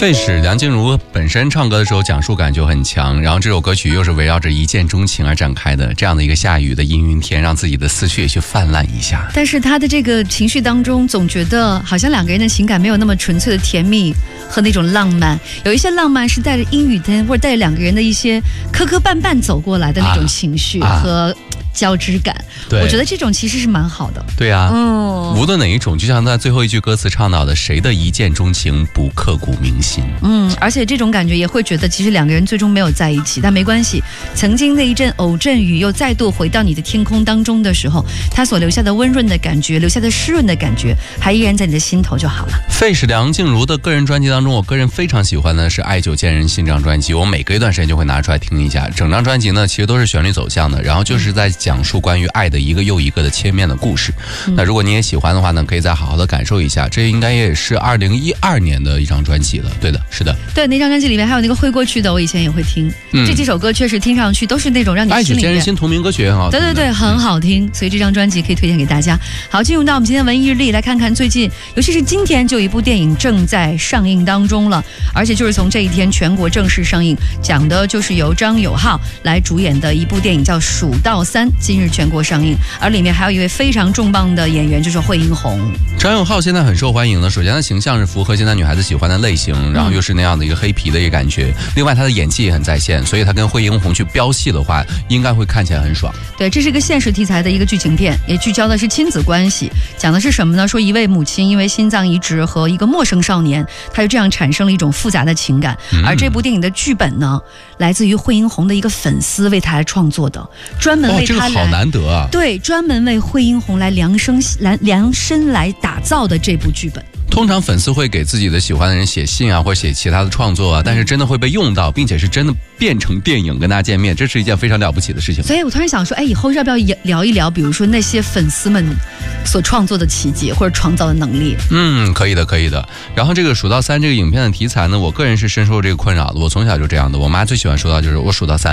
费时梁静茹本身唱歌的时候讲述感就很强，然后这首歌曲又是围绕着一见钟情而展开的，这样的一个下雨的阴云天，让自己的思绪也去泛滥一下。 但是他的这个情绪当中，总觉得好像两个人的情感没有那么纯粹的甜蜜和那种浪漫，有一些浪漫是带着阴雨天或者带着两个人的一些磕磕绊绊走过来的那种情绪和交织感。我觉得这种其实是蛮好的。 对啊，无论哪一种，就像他最后一句歌词唱到的，谁的一见钟情不刻骨铭心。 而且这种感觉也会觉得其实两个人最终没有在一起，但没关系，曾经那一阵偶阵雨又再度回到你的天空当中的时候，它所留下的温润的感觉，留下的湿润的感觉，还依然在你的心头就好了。 费时梁静茹的个人专辑当中，我个人非常喜欢的是《爱久见人心》这张专辑，我每隔一段时间就会拿出来听一下。整张专辑呢其实都是旋律走向的，然后就是在讲述关于爱的一个又一个的切面的故事。那如果你也喜欢的话呢，可以再好好的感受一下。这应该也是2012年的一张专辑了。对的，是的。 对，那张专辑里面还有那个挥过去的，我以前也会听。这几首歌确实听上去都是那种让你爱久见人心同名歌曲也很好听。 对，很好听。所以这张专辑可以推荐给大家。好，进入到我们今天文艺日历，来看看最近，尤其是今天就有一部电影正在上映当中了，而且就是从这一天全国正式上映，讲的就是由张友浩来主演的一部电影叫《蜀道3》，今日全国上映，而里面还有一位非常重磅的演员，就是惠英红。 张友浩现在很受欢迎的，首先他形象是符合现在女孩子喜欢的类型，然后又是那样的一个黑皮的一个感觉，另外他的演技也很在线，所以他跟惠英红去飙戏的话，应该会看起来很爽。 对，这是一个现实题材的一个剧情片，也聚焦的是亲子关系，讲的是什么呢？说一位母亲因为心脏移植和一个陌生少年，他就这样产生了一种复杂的情感。而这部电影的剧本呢，来自于惠英红的一个粉丝为他来创作的，专门为他来， 这个好难得啊！ 对，专门为惠英红来量身来打造的这部剧本。 通常粉丝会给自己的喜欢的人写信啊，或者写其他的创作啊，但是真的会被用到，并且是真的变成电影跟大家见面，这是一件非常了不起的事情。 所以我突然想说，以后要不要聊一聊，比如说那些粉丝们所创作的奇迹或者创造的能力？ 可以的。然后这个《蜀道3》这个影片的题材呢，我个人是深受这个困扰的。我从小就这样的，我妈最喜欢说到就是我数到3。